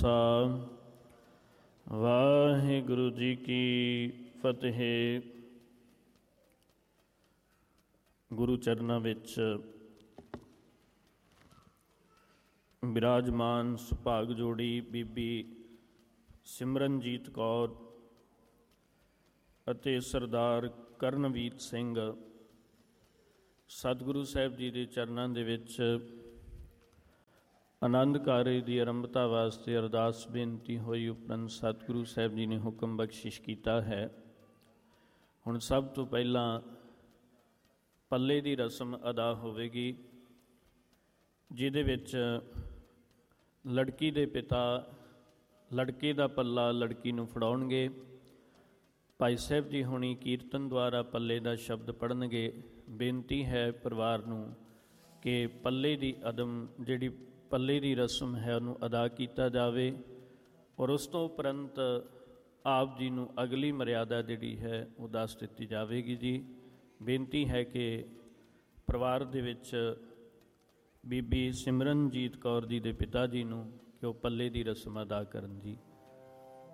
ਵਾਹਿਗੁਰੂ ਜੀ ਕੀ ਫਤਿਹ। ਗੁਰੂ ਚਰਨਾਂ ਵਿੱਚ ਬਿਰਾਜਮਾਨ ਸੁਭਾਗ ਜੋੜੀ ਬੀਬੀ ਸਿਮਰਨਜੀਤ ਕੌਰ ਅਤੇ ਸਰਦਾਰ ਕਰਨਵੀਰ ਸਿੰਘ ਸਤਿਗੁਰੂ ਸਾਹਿਬ ਜੀ ਦੇ ਚਰਨਾਂ ਦੇ ਵਿੱਚ ਆਨੰਦ ਕਾਰਜ ਦੀ ਆਰੰਭਤਾ ਵਾਸਤੇ ਅਰਦਾਸ ਬੇਨਤੀ ਹੋਈ ਉਪਰੰਤ ਸਤਿਗੁਰੂ ਸਾਹਿਬ ਜੀ ਨੇ ਹੁਕਮ ਬਖਸ਼ਿਸ਼ ਕੀਤਾ ਹੈ। ਹੁਣ ਸਭ ਤੋਂ ਪਹਿਲਾਂ ਪੱਲੇ ਦੀ ਰਸਮ ਅਦਾ ਹੋਵੇਗੀ, ਜਿਹਦੇ ਵਿੱਚ ਲੜਕੀ ਦੇ ਪਿਤਾ ਲੜਕੇ ਦਾ ਪੱਲਾ ਲੜਕੀ ਨੂੰ ਫੜਾਉਣਗੇ। ਭਾਈ ਸਾਹਿਬ ਜੀ ਹੁਣੀ ਕੀਰਤਨ ਦੁਆਰਾ ਪੱਲੇ ਦਾ ਸ਼ਬਦ ਪੜ੍ਹਨਗੇ। ਬੇਨਤੀ ਹੈ ਪਰਿਵਾਰ ਨੂੰ ਕਿ ਪੱਲੇ ਦੀ ਪੱਲੇ ਦੀ ਰਸਮ ਹੈ ਉਹਨੂੰ ਅਦਾ ਕੀਤਾ ਜਾਵੇ ਔਰ ਉਸ ਤੋਂ ਉਪਰੰਤ ਆਪ ਜੀ ਨੂੰ ਅਗਲੀ ਮਰਿਆਦਾ ਜਿਹੜੀ ਹੈ ਉਹ ਦੱਸ ਦਿੱਤੀ ਜਾਵੇਗੀ ਜੀ। ਬੇਨਤੀ ਹੈ ਕਿ ਪਰਿਵਾਰ ਦੇ ਵਿੱਚ ਬੀਬੀ ਸਿਮਰਨਜੀਤ ਕੌਰ ਜੀ ਦੇ ਪਿਤਾ ਜੀ ਨੂੰ ਕਿ ਉਹ ਪੱਲੇ ਦੀ ਰਸਮ ਅਦਾ ਕਰਨ ਜੀ।